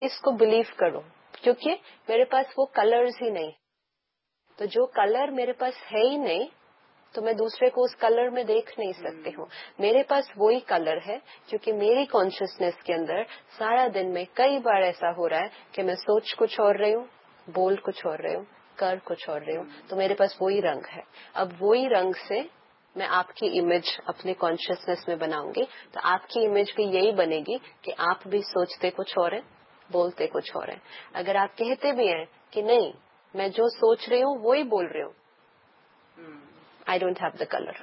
اس کو بلیو کروں کیونکہ میرے پاس وہ کلرز ہی نہیں. تو جو کلر میرے پاس ہے ہی نہیں تو میں دوسرے کو اس کلر میں دیکھ نہیں سکتی ہوں. میرے پاس وہی کلر ہے کیونکہ میری کانشیسنیس کے اندر سارا دن میں کئی بار ایسا ہو رہا ہے کہ میں سوچ کچھ اور رہی ہوں, بول کچھ اور رہی ہوں, کر کچھ اور رہی ہوں. تو میرے پاس وہی رنگ ہے. اب وہی رنگ سے میں آپ کی امیج اپنے کانشیسنیس میں بناؤں گی تو آپ کی امیج بھی یہی بنے گی کہ آپ بھی سوچتے کچھ اور ہیں, بولتے کچھ اور ہیں. اگر آپ کہتے بھی ہیں کہ نہیں میں جو سوچ رہی ہوں وہی بول رہی ہوں, I don't have the color.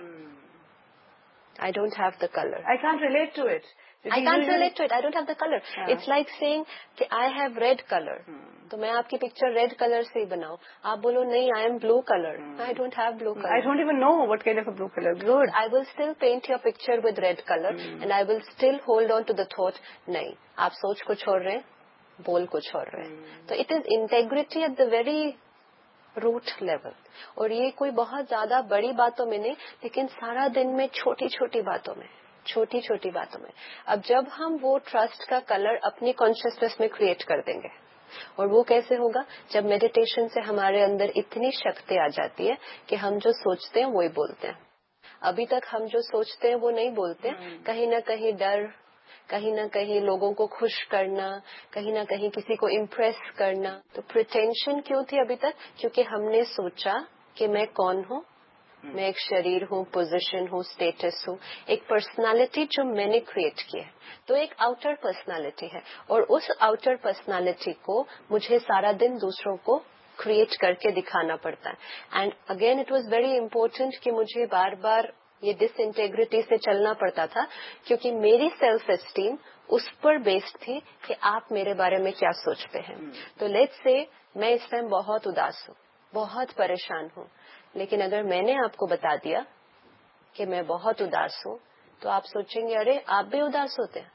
I don't have the color. I can't relate to it. I can't relate to it. I don't have the color. It's like saying کہ I have red color. تو میں آپ کی picture red colour سے ہی بناؤں. آپ بولو نہیں I am blue color. I don't have blue color. I don't even know what kind of a blue color. Good. I will still paint your picture with red color and I will still hold on to the thought نہیں آپ سوچ کچھ اور رہے ہیں, بول کچھ اور رہے ہیں. تو it is integrity at the very root level. اور یہ کوئی بہت زیادہ بڑی باتوں میں نہیں لیکن سارا دن میں چھوٹی چھوٹی باتوں میں, چھوٹی چھوٹی باتوں میں. اب جب ہم وہ ٹرسٹ کا کلر اپنی کانشیسنیس میں کریٹ کر دیں گے, اور وہ کیسے ہوگا جب میڈیٹیشن سے ہمارے اندر اتنی شکتی آ جاتی ہے کہ ہم جو سوچتے ہیں وہی بولتے ہیں. ابھی تک ہم جو سوچتے ہیں وہ نہیں بولتے, کہیں نہ کہیں ڈر, کہیں نہ کہیں لوگوں کو خوش کرنا, کہیں نہ کہیں کسی کو امپریس کرنا. تو پریٹینشن کیوں تھی ابھی تک؟ کیونکہ ہم نے سوچا کہ میں کون ہوں, میں ایک شریر ہوں, پوزیشن ہوں, اسٹیٹس ہوں, ایک پرسنالٹی جو میں نے کریٹ کی ہے. تو ایک آؤٹر پرسنالٹی ہے اور اس آؤٹر پرسنالٹی کو مجھے سارا دن دوسروں کو کریٹ کر کے دکھانا پڑتا ہے. And again it was very important کہ مجھے بار بار یہ ڈس انٹیگریٹی سے چلنا پڑتا تھا کیونکہ میری سیلف اسٹیم اس پر بیسڈ تھی کہ آپ میرے بارے میں کیا سوچتے ہیں. تو لیٹس سے میں اس ٹائم بہت اداس ہوں, بہت پریشان ہوں, لیکن اگر میں نے آپ کو بتا دیا کہ میں بہت اداس ہوں تو آپ سوچیں گے ارے آپ بھی اداس ہوتے ہیں.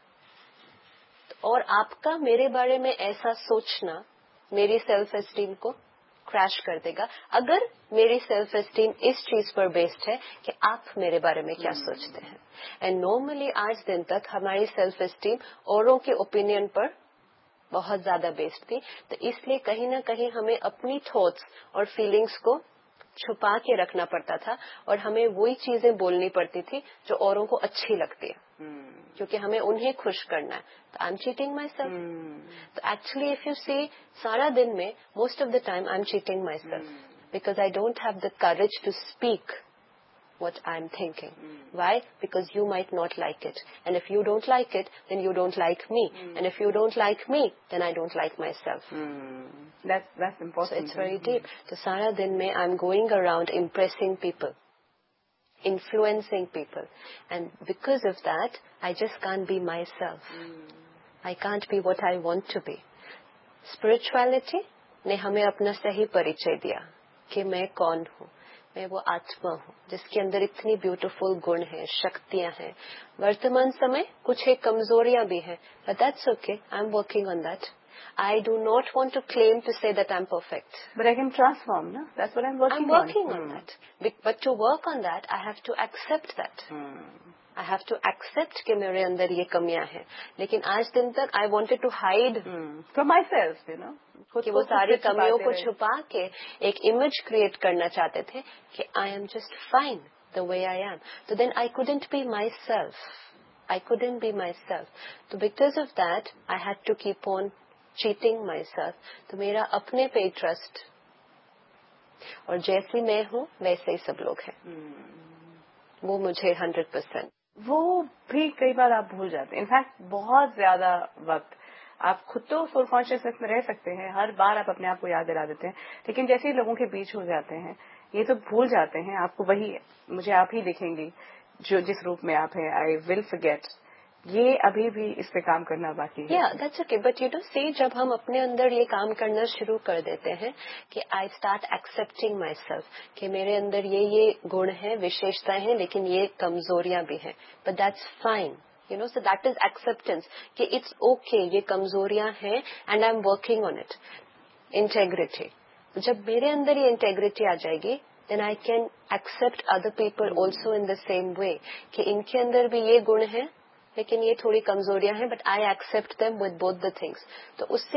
اور آپ کا میرے بارے میں ایسا سوچنا میری سیلف اسٹیم کو کریش کر دے گا اگر میری سیلف اسٹیم اس چیز پر بیسڈ ہے کہ آپ میرے بارے میں کیا سوچتے ہیں. اینڈ نارملی آج دن تک ہماری سیلف اسٹیم اوروں کے اوپینین پر بہت زیادہ بیسڈ تھی. تو اس لیے کہیں نہ کہیں ہمیں اپنی تھاٹس اور فیلنگس کو چھپا کے رکھنا پڑتا تھا اور ہمیں وہی چیزیں بولنی پڑتی تھی جو اوروں کو اچھی لگتی ہے کیونکہ ہمیں انہیں خوش کرنا ہے. تو I am cheating my self. تو ایکچولی اف یو سی سارا دن میں most of the time I am cheating my self because I don't have the courage to speak what I'm thinking. Why? Because you might not like it. And if you don't like it, then you don't like me. And if you don't like me, then I don't like myself. That's important. So it's very deep. So sara din mein I'm going around impressing people, influencing people. And because of that, I just can't be myself. I can't be what I want to be. Spirituality نے ہمیں اپنا صحیح پریچے دیا کہ میں کون ہوں. میں وہ آتما ہوں جس کے اندر اتنی بیوٹیفل گن ہیں, شکتیاں ہیں. ورتمان سمے کچھ ایک کمزوریاں بھی ہیں, but that's okay. I'm working on that. I do not want to claim to say that I'm perfect. But I can transform, no? That's what I'm working on that. But to work on that, I have to accept that. I have to accept کہ میرے اندر یہ کمیاں ہیں. لیکن آج دن تک I wanted to hide from myself, you know. کہ وہ ساری کمیوں کو چھپا کے ایک امیج کریٹ کرنا چاہتے تھے کہ I am just fine the way I am. So then I couldn't be myself. I couldn't be myself. So because of that, I had to keep on cheating myself. تو میرا اپنے پہ trust, اور جیسی میں ہوں ویسے ہی سب لوگ ہیں, وہ مجھے 100%. وہ بھی کئی بار آپ بھول جاتے ہیں. انفیکٹ بہت زیادہ وقت آپ خود تو فل کانشیسنیس میں رہ سکتے ہیں, ہر بار آپ اپنے آپ کو یاد دلا دیتے ہیں, لیکن جیسے ہی لوگوں کے بیچ ہو جاتے ہیں یہ تو بھول جاتے ہیں. آپ کو وہی مجھے آپ ہی دیکھیں گی جو جس روپ میں آپ ہیں. آئی ول فرگیٹ. یہ ابھی بھی اس پہ کام کرنا باقی ہے. Yeah, that's okay. But you know, see, جب ہم اپنے اندر یہ کام کرنا شروع کر دیتے ہیں کہ I start accepting myself کہ میرے اندر یہ گن ہیں, وشیشتائیں ہیں, لیکن یہ کمزوریاں بھی ہیں. But that's fine. You know, so that is acceptance کہ it's okay, یہ کمزوریاں ہیں and I'm working on it. Integrity. جب میرے اندر یہ انٹیگریٹی آ جائے گی then I can accept other people also in the same way کہ ان کے اندر بھی یہ گن ہیں لیکن یہ تھوڑی کمزوریاں ہیں, but I accept them with both the things. تو اس سے